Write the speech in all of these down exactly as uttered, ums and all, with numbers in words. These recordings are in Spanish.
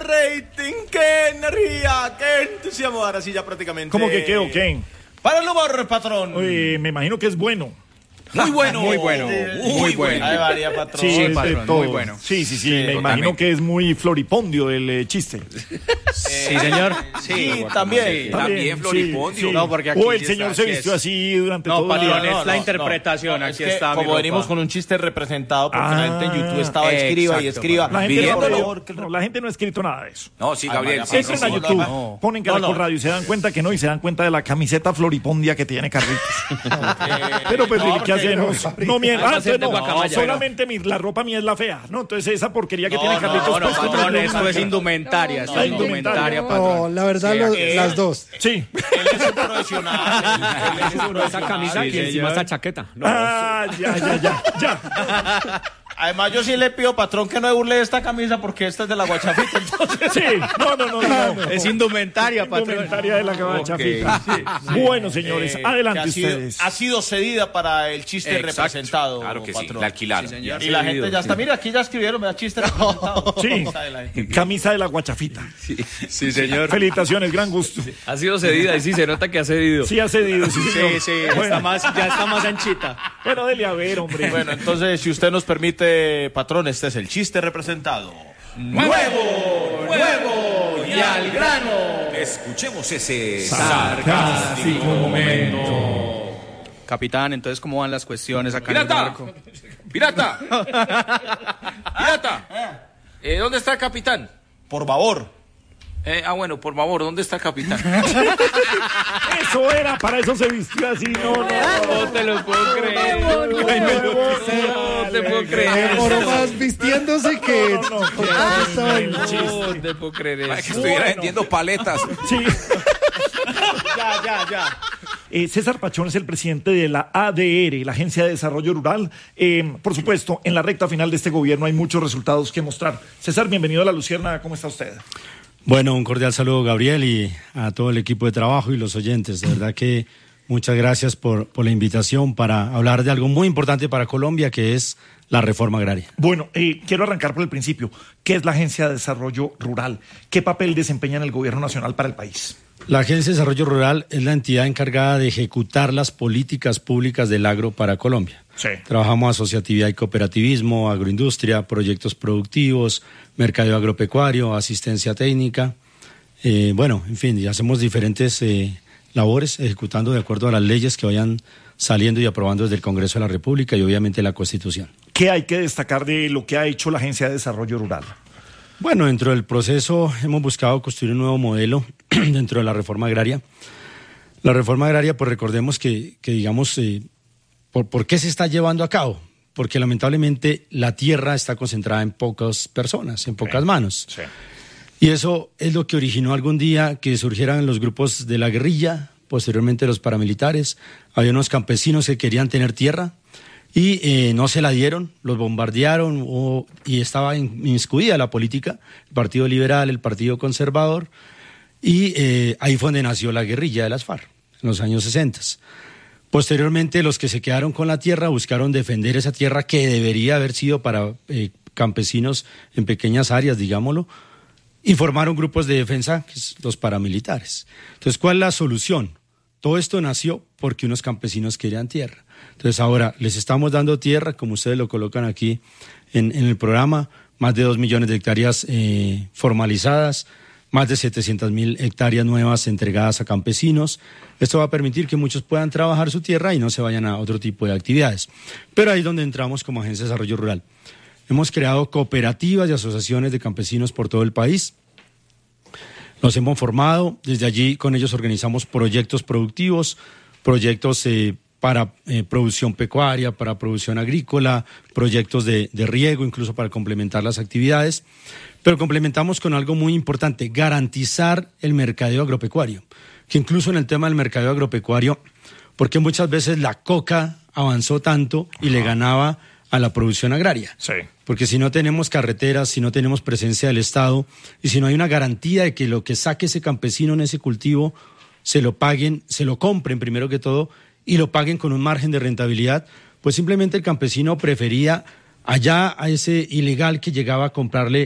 rating, qué energía, qué entusiasmo. Ahora sí ya prácticamente. ¿Cómo que qué o qué? Para el humor, patrón. Uy, me imagino que es bueno. Muy bueno. Muy bueno, muy bueno. Ahí varía, patrón. Sí, Sí, es de patrón, todo. muy bueno. Sí, sí, sí, Sí, me totalmente. imagino que es muy floripondio el eh, chiste. Sí, señor. Sí, también. También sí, floripondio. sí. No, porque aquí O el sí señor está, se sí vistió es. así durante No, todo el día. patrón, es la interpretación, es aquí que está mi como ropa. venimos con un chiste representado, porque la gente en YouTube estaba Ah, escriba y exacto, escriba. La gente, no, pidiendo ha favor leído- que el no, la gente no ha escrito nada de eso. No, sí, Ay, Gabriel. María, sí, Entran sí, a sí. YouTube, no. ponen Caracol No, no. Radio y se dan cuenta que no, y se dan cuenta de la camiseta floripondia que tiene Carlitos. Pero pues, no, ¿qué porque- hacemos? No, mierda. Hay que Ah, hacer entonces de no, guacamaya, solamente mi, la ropa mía es la fea, ¿no? Entonces esa porquería que No, tiene no, Carlitos no, puesto, patrón, no le Esto es marca. indumentaria, esto No, es no, indumentaria, no, patrón. No, la verdad, lo- ¿qué? las dos. Sí. Él es un profesional. Él es un Esa camisa Sí, y encima señor. esa chaqueta. No. Ah, ya, ya, ya, ya. Además, yo sí le pido, patrón, que no me burle de esta camisa porque esta es de la guachafita. Entonces, Sí, no, no, no, no. no. Es indumentaria, patrón. Indumentaria de la cabacha Ok, fita. Bueno, señores, eh, adelante que ha sido- ustedes. Ha sido cedida para el chiste Exacto. representado. Claro que sí, patrón. la alquilaron. Sí, señor. Y la gente ya está. Mira, aquí ya escribieron, me da chiste representado. Sí, Adelante. camisa de la guachafita. Sí, señor. Felicitaciones, gran gusto. Ha sido cedida y sí, se nota que ha cedido. Sí ha cedido, sí, señor. Sí, sí, Bueno, está más, ya está más anchita. bueno, dele a ver, hombre. Bueno, entonces, si usted nos permite, patrón, este es el chiste representado. ¡Nuevo! ¡Nuevo! ¡Y al grano! Escuchemos ese Sarcástico momento. Capitán, entonces, ¿cómo van las cuestiones acá en el ¡Pirata! barco? ¡Pirata! ¡Pirata! Eh, ¿Dónde está el capitán? Por favor. Eh, ah, bueno, por favor, ¿dónde está el capitán? Eso era, para eso se vistió así, no, no. No te lo puedo creer. No te puedo creer. Demoró más vistiéndose que... No, no, no. contando esta vaina. No te puedo creer Para que eso. estuviera Bueno. vendiendo paletas. Sí. Ya, ya, ya. Eh, César Pachón es el presidente de la A D R, la Agencia de Desarrollo Rural. Eh, por supuesto, en la recta final de este gobierno hay muchos resultados que mostrar. César, bienvenido a La Luciérnaga. ¿Cómo está usted? Bueno, un cordial saludo, Gabriel, y a todo el equipo de trabajo y los oyentes. De verdad que muchas gracias por, por la invitación para hablar de algo muy importante para Colombia, que es la reforma agraria. Bueno, eh, quiero arrancar por el principio. ¿Qué es la Agencia de Desarrollo Rural? ¿Qué papel desempeña en el gobierno nacional para el país? La Agencia de Desarrollo Rural es la entidad encargada de ejecutar las políticas públicas del agro para Colombia. Sí. Trabajamos asociatividad y cooperativismo, agroindustria, proyectos productivos, mercadeo agropecuario, asistencia técnica. Eh, bueno, en fin, y hacemos diferentes eh, labores ejecutando de acuerdo a las leyes que vayan saliendo y aprobando desde el Congreso de la República y obviamente la Constitución. ¿Qué hay que destacar de lo que ha hecho la Agencia de Desarrollo Rural? Bueno, dentro del proceso hemos buscado construir un nuevo modelo dentro de la reforma agraria. La reforma agraria, pues recordemos que, que digamos, eh, ¿por, ¿por qué se está llevando a cabo? Porque lamentablemente la tierra está concentrada en pocas personas, en pocas manos. Sí. Y eso es lo que originó algún día que surgieran los grupos de la guerrilla, posteriormente los paramilitares. Había unos campesinos que querían tener tierra y eh, no se la dieron, los bombardearon o, y estaba inmiscuida la política, el Partido Liberal, el Partido Conservador, y eh, ahí fue donde nació la guerrilla de las FARC, en los años sesenta. Posteriormente, los que se quedaron con la tierra buscaron defender esa tierra que debería haber sido para eh, campesinos en pequeñas áreas, digámoslo, y formaron grupos de defensa, que es los paramilitares. Entonces, ¿cuál es la solución? Todo esto nació porque unos campesinos querían tierra. Entonces, ahora les estamos dando tierra, como ustedes lo colocan aquí en, en el programa, más de dos millones de hectáreas eh, formalizadas, más de setecientas mil hectáreas nuevas entregadas a campesinos. Esto va a permitir que muchos puedan trabajar su tierra y no se vayan a otro tipo de actividades. Pero ahí es donde entramos como Agencia de Desarrollo Rural. Hemos creado cooperativas y asociaciones de campesinos por todo el país. Nos hemos formado, desde allí con ellos organizamos proyectos productivos, proyectos eh, para eh, producción pecuaria, para producción agrícola, proyectos de, de riego, incluso para complementar las actividades. Pero complementamos con algo muy importante, garantizar el mercadeo agropecuario, que incluso en el tema del mercadeo agropecuario, porque muchas veces la coca avanzó tanto y le ganaba a la producción agraria. Sí. Porque si no tenemos carreteras, si no tenemos presencia del Estado y si no hay una garantía de que lo que saque ese campesino en ese cultivo se lo paguen, se lo compren primero que todo y lo paguen con un margen de rentabilidad, pues simplemente el campesino prefería allá a ese ilegal que llegaba a comprarle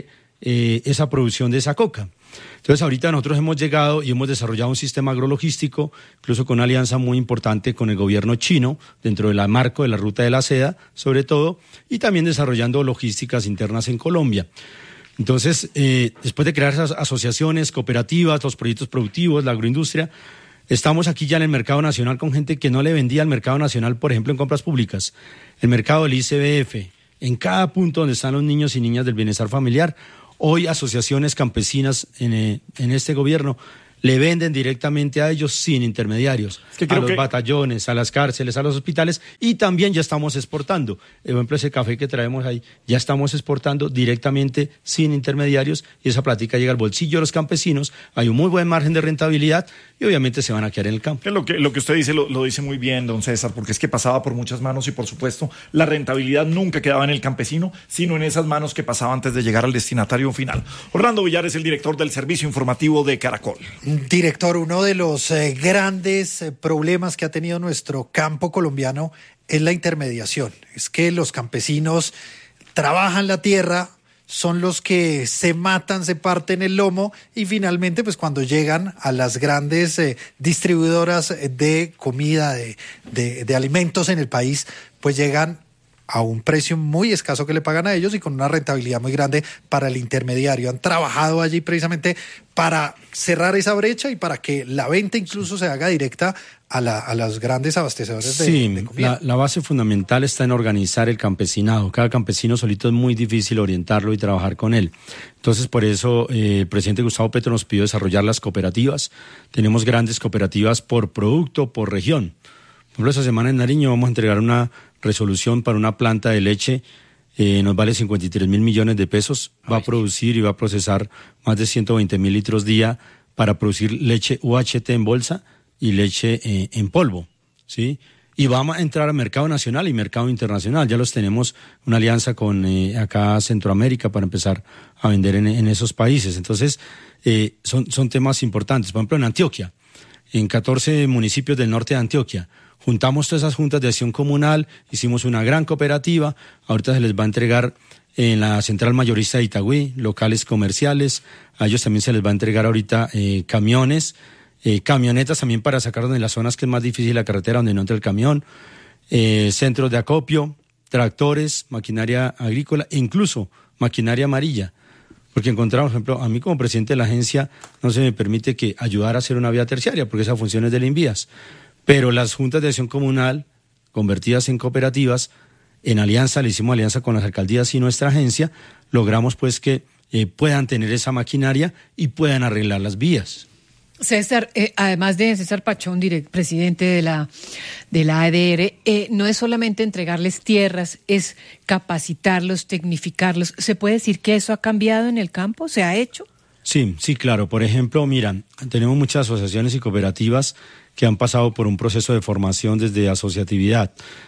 eh, esa producción de esa coca. Entonces ahorita nosotros hemos llegado y hemos desarrollado un sistema agrologístico, incluso con una alianza muy importante con el gobierno chino, dentro del marco de la Ruta de la Seda, sobre todo, y también desarrollando logísticas internas en Colombia. Entonces, eh, después de crear esas asociaciones, cooperativas, los proyectos productivos, la agroindustria, estamos aquí ya en el mercado nacional con gente que no le vendía al mercado nacional, por ejemplo, en compras públicas. El mercado del I C B F, en cada punto donde están los niños y niñas del bienestar familiar, hoy asociaciones campesinas en, eh, en este gobierno le venden directamente a ellos sin intermediarios, es que a los que... batallones, a las cárceles, a los hospitales, y también ya estamos exportando. Por ejemplo, ese café que traemos ahí, ya estamos exportando directamente sin intermediarios y esa plática llega al bolsillo de los campesinos, hay un muy buen margen de rentabilidad y obviamente se van a quedar en el campo. Lo que, lo que usted dice lo, lo dice muy bien, don César, porque es que pasaba por muchas manos y por supuesto la rentabilidad nunca quedaba en el campesino, sino en esas manos que pasaba antes de llegar al destinatario final. Orlando Villar es el director del Servicio Informativo de Caracol. Director, uno de los eh, grandes eh, problemas que ha tenido nuestro campo colombiano es la intermediación. Es que los campesinos trabajan la tierra, son los que se matan, se parten el lomo y finalmente pues cuando llegan a las grandes eh, distribuidoras de comida, de, de, de alimentos en el país, pues llegan a un precio muy escaso que le pagan a ellos y con una rentabilidad muy grande para el intermediario. Han trabajado allí precisamente para cerrar esa brecha y para que la venta incluso se haga directa a, la, a los grandes abastecedores de, sí, de comida. La, la base fundamental está en organizar el campesinado. Cada campesino solito es muy difícil orientarlo y trabajar con él. Entonces, por eso eh, el presidente Gustavo Petro nos pidió desarrollar las cooperativas. Tenemos grandes cooperativas por producto, por región. Por ejemplo, esta semana en Nariño vamos a entregar una resolución para una planta de leche, eh, nos vale cincuenta y tres mil millones de pesos, va a producir y va a procesar más de ciento veinte mil litros día para producir leche U H T en bolsa y leche eh, en polvo, ¿sí? Y vamos a entrar al mercado nacional y mercado internacional, ya los tenemos una alianza con eh, acá Centroamérica para empezar a vender en, en esos países. Entonces, eh, son, son temas importantes. Por ejemplo, en Antioquia, en catorce municipios del norte de Antioquia, juntamos todas esas juntas de acción comunal, hicimos una gran cooperativa, ahorita se les va a entregar en la central mayorista de Itagüí, locales comerciales, a ellos también se les va a entregar ahorita eh, camiones, eh, camionetas también para sacarlos de las zonas que es más difícil la carretera donde no entra el camión, eh, centros de acopio, tractores, maquinaria agrícola, e incluso maquinaria amarilla. Porque encontramos, por ejemplo, a mí como presidente de la agencia no se me permite que ayudar a hacer una vía terciaria, porque esa función es del INVIAS. Pero las juntas de acción comunal, convertidas en cooperativas, en alianza, le hicimos alianza con las alcaldías y nuestra agencia, logramos pues que eh, puedan tener esa maquinaria y puedan arreglar las vías. César, eh, además de César Pachón, direct, presidente de la, de la A D R, eh, no es solamente entregarles tierras, es capacitarlos, tecnificarlos. ¿Se puede decir que eso ha cambiado en el campo? ¿Se ha hecho? Sí, sí, claro. Por ejemplo, mira, tenemos muchas asociaciones y cooperativas que han pasado por un proceso de formación desde asociatividad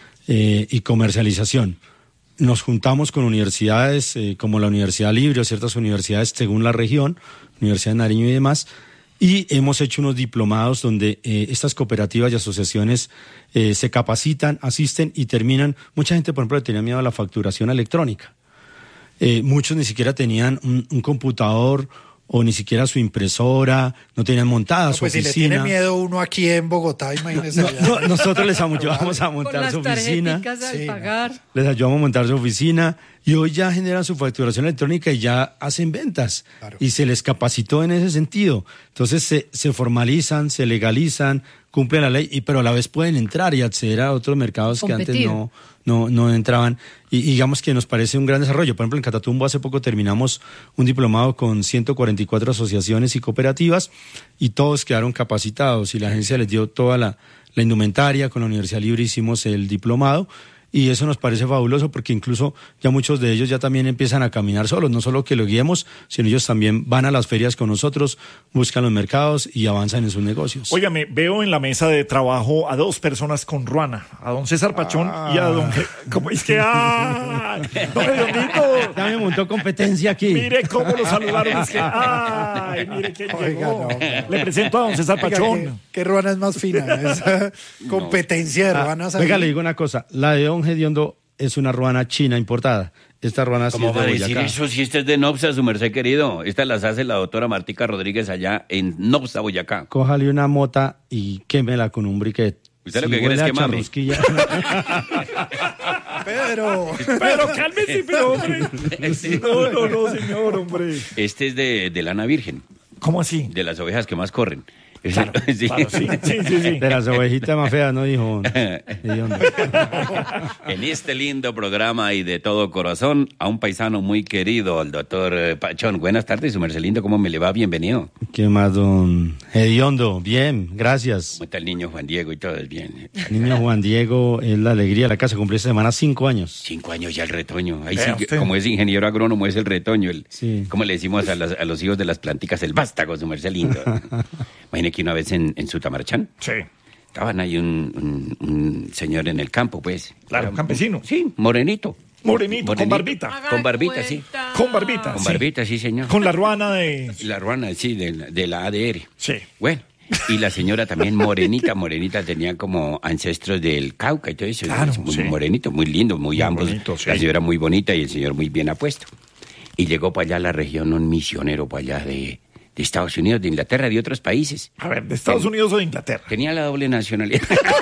eh, y comercialización. Nos juntamos con universidades eh, como la Universidad Libre o ciertas universidades según la región, Universidad de Nariño y demás, y hemos hecho unos diplomados donde eh, estas cooperativas y asociaciones eh, se capacitan, asisten y terminan. Mucha gente, por ejemplo, tenía miedo a la facturación electrónica. Eh, muchos ni siquiera tenían un, un computador o ni siquiera su impresora, no tenían montada No, su pues oficina. si le tiene miedo uno aquí en Bogotá, imagínese. No, no, nosotros les ayudamos a Con montar las su oficina. tarjeticas al Sí, pagar. Les ayudamos a montar su oficina y hoy ya generan su facturación electrónica y ya hacen ventas. Claro. Y se les capacitó en ese sentido. Entonces se, se formalizan, se legalizan, cumplen la ley, y pero a la vez pueden entrar y acceder a otros mercados Competir. que antes no, no, no entraban. Y, y digamos que nos parece un gran desarrollo. Por ejemplo, en Catatumbo hace poco terminamos un diplomado con ciento cuarenta y cuatro asociaciones y cooperativas y todos quedaron capacitados y la agencia les dio toda la, la indumentaria. Con la Universidad Libre hicimos el diplomado. Y eso nos parece fabuloso porque incluso ya muchos de ellos ya también empiezan a caminar solos, no solo que lo guiemos, sino ellos también van a las ferias con nosotros, buscan los mercados y avanzan en sus negocios. Óigame, veo en la mesa de trabajo a dos personas con ruana, a don César Pachón ah. y a don... ¿Cómo es que? ¡Ah! ¡Don Hedionito! Ya me montó competencia aquí. Mire cómo lo saludaron. Es que, ¡ay! Mire quién Oiga, llegó. no. Le presento a don César Oiga, Pachón. ¿qué, qué ruana es más fina? Esa competencia de ruanas. Ah, oiga, le digo una cosa, la de don Hediondo es una ruana china importada. Esta ruana sí ¿Cómo es de va a decir Boyacá. eso si esta es de Nopsa, su merced querido? Estas las hace la doctora Martica Rodríguez allá en Nopsa, Boyacá. Cójale una mota y quémela con un briquet. ¿Usted lo Si que quiere es huele a quemarme? charrusquilla. Pedro. Pero cálmese, pero hombre. No, no, no, señor, hombre. Este es de, de lana virgen, ¿Cómo así? de las ovejas que más corren. Claro, Sí. claro, sí, sí, sí, sí. De las ovejitas más feas, ¿no, dijo? Hediondo. En este lindo programa y de todo corazón, a un paisano muy querido, el doctor eh, Pachón. Buenas tardes, su merced lindo, ¿cómo me le va? Bienvenido. ¿Qué más, don Hediondo? Bien, gracias. ¿Cómo está el niño Juan Diego y todo es bien? Niño Juan Diego es la alegría de la casa, cumplió esta semana cinco años. Cinco años ya el retoño. Ahí Vea sí, usted. como es ingeniero agrónomo, es el retoño. El, Sí. ¿Cómo le decimos a, las- a los hijos de las planticas? El vástago, su merced lindo. Imagine que una vez en, en Sutamarchán, Sí, estaban ahí un, un- un señor en el campo, pues. claro, campesino. Sí, morenito. Morenito, con barbita. Con barbita, sí. Con barbita. Con sí. barbita, sí, señor. Con la ruana de... La ruana, sí, de, la- de la A D R. Sí. Bueno, y la señora también morenita, morenita, tenía como ancestros del Cauca y todo eso. Claro, Es muy sí. morenito, muy lindo, muy, Muy ambos. bonito, sí. La señora muy bonita y el señor muy bien apuesto. Y llegó para allá a la región un misionero para allá de, de Estados Unidos, de Inglaterra, de otros países. A ver, ¿de Estados Ten- Unidos o de Inglaterra? Tenía la doble nacionalidad.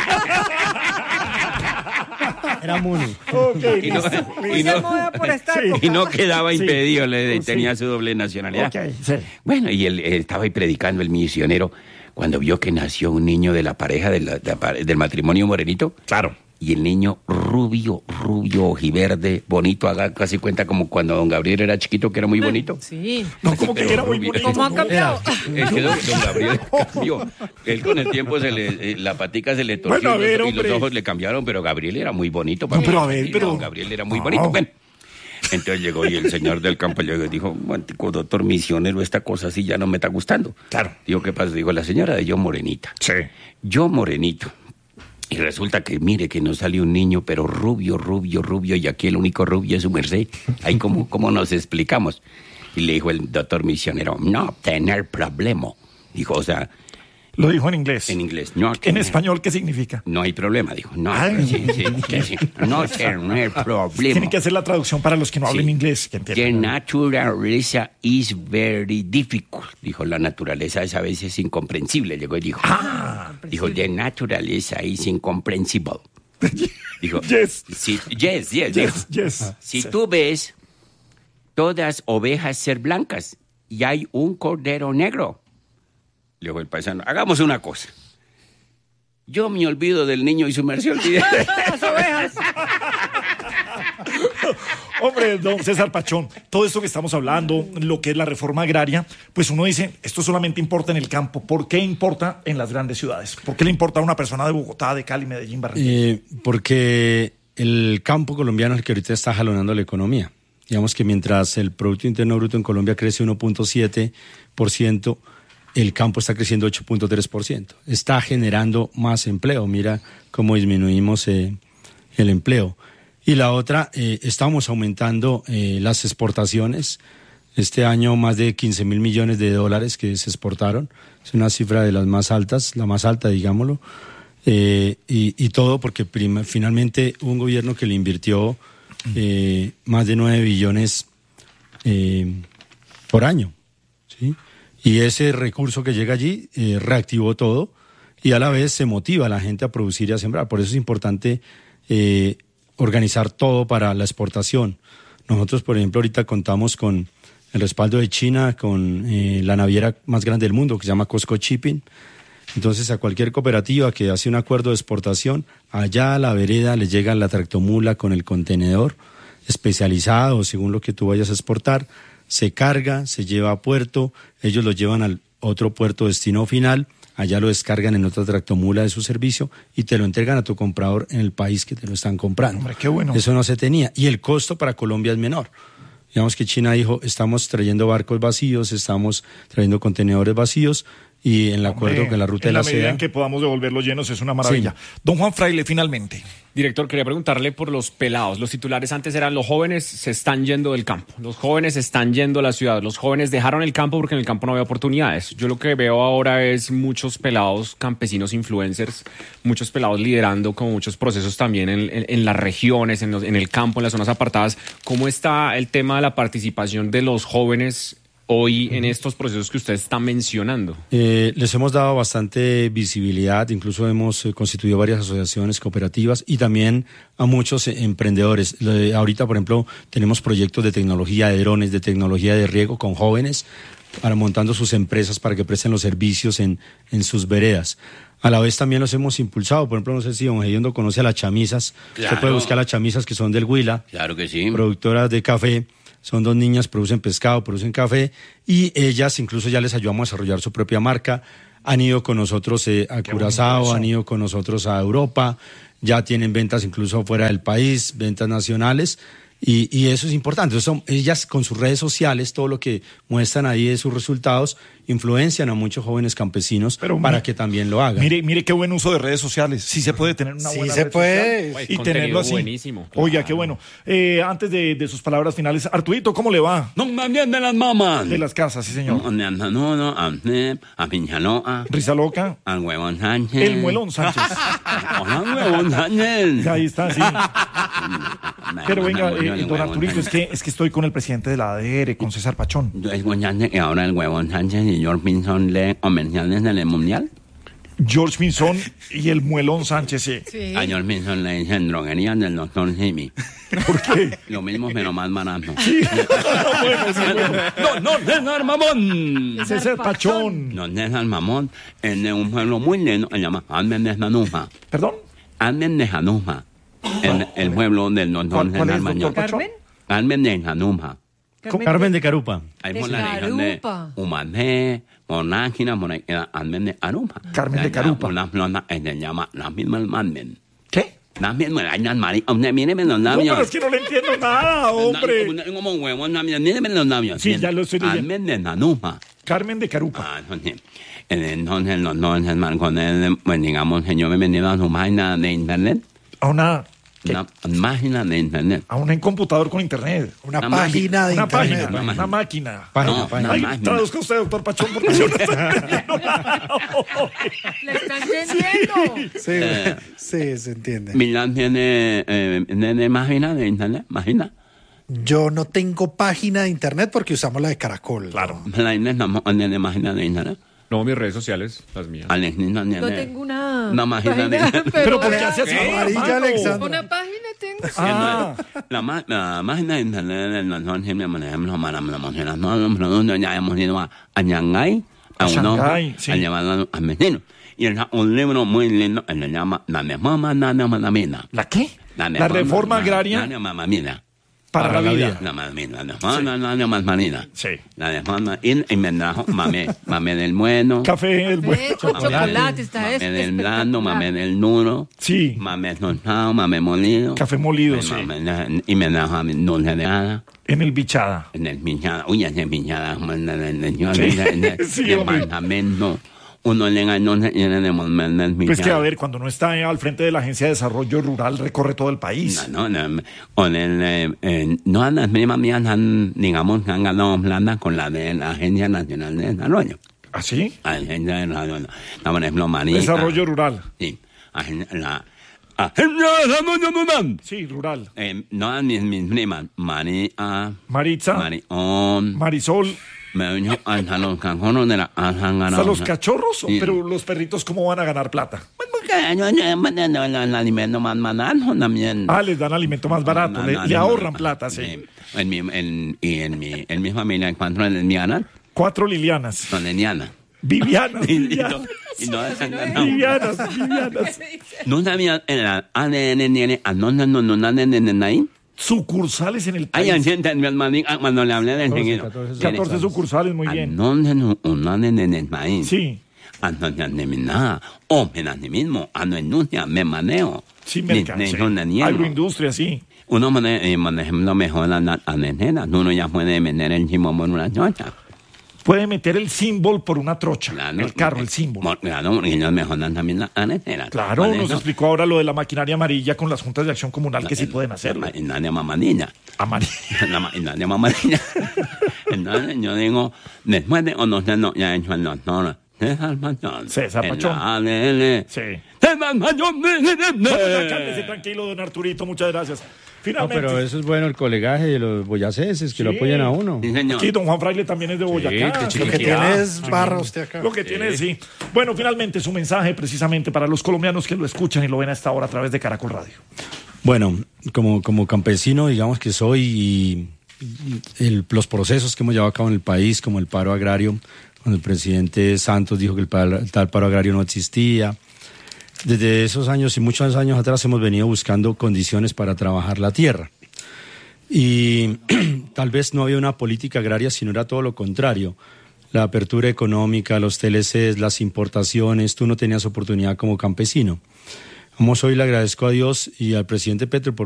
Era Muni. Ok, y, no, listo, y, no, por esta Sí. y no quedaba Sí. impedido, le, Sí. tenía su doble nacionalidad. Ok, sí. Bueno, y él, él estaba ahí predicando, el misionero, cuando vio que nació un niño de la pareja, de la- de la pare- del matrimonio morenito. Claro. Y el niño rubio, rubio, ojiverde, bonito, haga casi cuenta como cuando don Gabriel era chiquito, que era muy bonito. Sí. No, como que Pero era muy rubio. bonito. ¿Cómo han no. cambiado? Es que don, don Gabriel cambió. Él con el tiempo se le, eh, la patica se le torció Bueno, a y los- ver, y, hombre. los ojos le cambiaron, pero Gabriel era muy bonito. No, pero a ver, Sí, pero- don Gabriel era muy No. bonito. Bueno, entonces llegó y el señor del campo llegó y dijo, "Mantico, doctor misionero, esta cosa así ya no me está gustando". Claro. Digo, ¿qué pasa? Dijo, la señora de yo morenita. Sí. Yo morenito. Y resulta que, mire, que nos sale un niño, pero rubio, rubio, rubio, y aquí el único rubio es su merced. Ahí como, ¿cómo nos explicamos? Y le dijo el doctor misionero, no tener problema. Dijo, o sea, Lo dijo en inglés. en inglés, no En tener- español, ¿qué significa? No hay problema, dijo. No, Ay. sí, sí, sí, sí. No tener problema. Tienen que hacer la traducción para los que no hablen Sí. inglés. Que The entiendan. naturaleza is very difficult. Dijo, la naturaleza es a veces incomprensible. Llegó y dijo, Ah. dijo, the naturaleza is incomprehensible. Dijo, Yes. si, yes, yes, dijo. Yes, yes. Si Sí. tú ves todas ovejas ser blancas y hay un cordero negro, le dijo el paisano, hagamos una cosa. Yo me olvido del niño y su merced olvide. Las ovejas. Hombre, don César Pachón, todo esto que estamos hablando, lo que es la reforma agraria, pues uno dice, esto solamente importa en el campo. ¿Por qué importa en las grandes ciudades? ¿Por qué le importa a una persona de Bogotá, de Cali, Medellín, Barranquilla? Eh, porque el campo colombiano es el que ahorita está jalonando la economía. Digamos que mientras el Producto Interno Bruto en Colombia crece uno punto siete por ciento, el campo está creciendo ocho punto tres por ciento. Está generando más empleo. Mira cómo disminuimos eh, el empleo. Y la otra, eh, estamos aumentando eh, las exportaciones. Este año más de quince mil millones de dólares que se exportaron. Es una cifra de las más altas, la más alta, digámoslo. Eh, y, y todo porque prima- finalmente hubo un gobierno que le invirtió eh, más de nueve billones eh, por año, ¿sí? Y ese recurso que llega allí eh, reactivó todo y a la vez se motiva a la gente a producir y a sembrar. Por eso es importante eh, organizar todo para la exportación. Nosotros, por ejemplo, ahorita contamos con el respaldo de China, con eh, la naviera más grande del mundo que se llama Costco Shipping. Entonces, a cualquier cooperativa que hace un acuerdo de exportación, allá a la vereda le llega la tractomula con el contenedor especializado, según lo que tú vayas a exportar, se carga, se lleva a puerto, ellos lo llevan al otro puerto destino final, allá lo descargan en otra tractomula de su servicio y te lo entregan a tu comprador en el país que te lo están comprando. Hombre, qué bueno. Eso no se tenía. Y el costo para Colombia es menor. Digamos que China dijo, estamos trayendo barcos vacíos, estamos trayendo contenedores vacíos y en el acuerdo Hombre, con la ruta de en la, la medida seda. en que podamos devolverlos llenos es una maravilla. Don Juan Fraile, finalmente. Director, quería preguntarle por los pelados. Los titulares antes eran: los jóvenes se están yendo del campo, los jóvenes están yendo a la ciudad, los jóvenes dejaron el campo porque en el campo no había oportunidades. Yo lo que veo ahora es muchos pelados campesinos influencers, muchos pelados liderando como muchos procesos también en, en, en las regiones, en, los, en el campo, en las zonas apartadas. ¿Cómo está el tema de la participación de los jóvenes hoy en estos procesos que usted está mencionando? Eh, les hemos dado bastante visibilidad, incluso hemos eh, constituido varias asociaciones cooperativas y también a muchos eh, emprendedores. Le, ahorita, por ejemplo, tenemos proyectos de tecnología de drones, de tecnología de riego con jóvenes, para montando sus empresas para que presten los servicios en, en sus veredas. A la vez también los hemos impulsado. Por ejemplo, no sé si don Gediondo conoce a las chamisas. Claro. Usted puede buscar las chamisas que son del Huila, Claro que sí. productoras de café. Son dos niñas, producen pescado, producen café y ellas incluso ya les ayudamos a desarrollar su propia marca. Han ido con nosotros eh, a Curazao, han ido con nosotros a Europa, ya tienen ventas incluso fuera del país, ventas nacionales. Y, y eso es importante. Son, ellas con sus redes sociales, todo lo que muestran ahí de sus resultados, influencian a muchos jóvenes campesinos Pero para mi- que también lo hagan. Mire, mire qué buen uso de redes sociales. Sí se puede tener una Sí buena se red puede. social Uy, y tenerlo así. buenísimo, Oiga, claro. qué bueno. Eh, antes de, de sus palabras finales, Arturito, ¿cómo le va? No me entienden las mamás. De las casas, sí señor. No, no, no, no, a Nep, a Pinchaloa, Risa loca. al huevón Sánchez. El muelón Sánchez. Hola, huevón Sánchez. Ahí está, sí. Pero venga, eh, don Arturito, es que, es que estoy con el presidente de la A D R, con César Pachón. Yo es huevón Sánchez y ahora el huevón Sánchez y George Pinson le comerciales en el mundial. George Pinzón y el muelón Sánchez, sí. Sí. A George Pinson le dicen droguería del doctor Simi. ¿Por qué? Lo mismo, pero más barato. Bueno, sí, bueno. No, no, César Mamón. César Pachón. No, César Mamón es de un pueblo muy lindo, se llama Almen de Januja. ¿Perdón? Almen de Januja. El, el pueblo del doctor ¿Cuál, cuál César es, doctor Mañón. Pachón? ¿Carmen? Almen de Januja. Carmen de Carupa. Ahí De por la región de Carupa. Humané, por Náquina, por ahí queda Almen de Carupa. Carmen de Allá, Carupa. Una flota que se llama la misma Almen. ¿Qué? La misma, hay unas maricas. Míreme los No, labios. pero es que no le entiendo nada, hombre. Como huevón, míreme los labios. Sí, ya lo estoy leyendo. Almen de Januja. Carmen de Carupa. Ah, entonces, entonces los dos hermanos con él, pues digamos, señor, bienvenido a su página de internet. A una, Una página de internet. a un computador con internet. Una Una página de Una internet. página, Una una máquina. Página, No, página. una Ay, máquina. traduzca usted, doctor Pachón, porque yo no estoy entendiendo. ¿Le está entendiendo? Sí, sí, se entiende. Milán tiene eh, tiene página de internet, página. Yo no tengo página de internet porque usamos la de Caracol. Claro. La internet no tiene página de internet. No, mis redes sociales, las mías. Alex no tiene. No tengo una, Una página de- Pero ¿por qué hace así? Amarilla, hermano? Alexandra. Una página tengo. Ah, La, ma- la página de internet de nosotros siempre, por ejemplo, para promocionar todos los productos, ya hemos ido a, a Shanghái, a, A Europa, Shanghái, sí. a llevarlo al vecino. Y es un libro muy lindo, que se llama La reforma de la mamamina. ¿la qué? La reforma agraria La mamamina. para la vida. La mamamina, la reforma de la mamamina. Sí. La reforma, y y me trajo mamé, mamé del bueno. Café, el bueno. Ve, con chocolate está Mamé este del blando, espectacular. mamé del duro. Sí. Mamé tostado, mamé molido. Café molido, Me- sí. mamé- Y me trajo a mi dulce de hada. En el bichada. En el piñada, uy, ese piñada, como en el, en el, Sí. en el Sí, hombre. departamento. Uno llega y no se tiene de volver el Pues que a piñada. ver, cuando no está al frente de la Agencia de Desarrollo Rural, recorre todo el país. No, no, no. Con el, eh, eh, no las mismas mías han, digamos, que han ganado plata con la de la Agencia Nacional de Desarrollo. ¿Ah, sí? Agencia de Desarrollo. No, por ejemplo, María. Desarrollo rural. Sí. Agen- La, Agencia de Desarrollo Rural. Sí, rural. Eh, no, mis, mis primas, María, Maritza, Marión, Marisol, me vino hasta los cajones de la han ganado. hasta los cachorros, Sí. pero los perritos, ¿cómo van a ganar plata? Pues porque yo yo el alimento más barato también. Ah, les dan alimento más barato, No, le, no, le no, ahorran no, plata, sí. En mi, en, y en mi, en mi familia, en cuanto a lesbianas, Cuatro Lilianas. son lesbianas. Vivianas, Y, y, Vivianas. y no se han ganado. Vivianas, Vivianas. ¿No sabía el A D N tiene a no no no no no no no no Sucursales en el Ay, país. siente mi hermano cuando le hablé del seguido. catorce sucursales, muy bien. No no no no no en el país. Sí, Ando ya de mi nada, o me da de mismo, ando en industria, me manejo. sí, Ni- mercado. ni sí. son de niego. Agroindustria, sí. Uno maneja, eh, por ejemplo, mejor a la a la nena. Uno ya puede vender el chimo por una chocha. puede meter el símbolo por una trocha, Claro, el carro, el símbolo. Claro, porque ellos mejoran también la carretera. Claro, Con nos eso, explicó ahora lo de la maquinaria amarilla con las juntas de acción comunal que sí pueden hacerlo. La maquinaria mamadilla. Amarilla. La maquinaria mamadilla. Entonces yo digo, después de conocer lo que ha hecho el doctor César Pachón. César en Pachón. la A D L. Sí. César Pachón. Bueno, ya cálmese tranquilo, don Arturito, muchas gracias. No, Finalmente. pero eso es bueno, el colegaje de los boyacenses, que lo Sí. apoyan a uno. Sí, señor. Aquí don Juan Fraile también es de Boyacá. qué Lo que chiquitita. tiene es barra usted acá. Lo que tiene, sí. Bueno, finalmente su mensaje precisamente para los colombianos que lo escuchan y lo ven a esta hora a través de Caracol Radio. Bueno, como, como campesino, digamos que soy, y el- los procesos que hemos llevado a cabo en el país, como el paro agrario, cuando el presidente Santos dijo que el, par- el tal paro agrario no existía. Desde esos años y muchos años atrás hemos venido buscando condiciones para trabajar la tierra. Y tal vez no había una política agraria, sino era todo lo contrario. La apertura económica, los T L Cs, las importaciones, tú no tenías oportunidad como campesino. Como hoy le agradezco a Dios y al presidente Petro por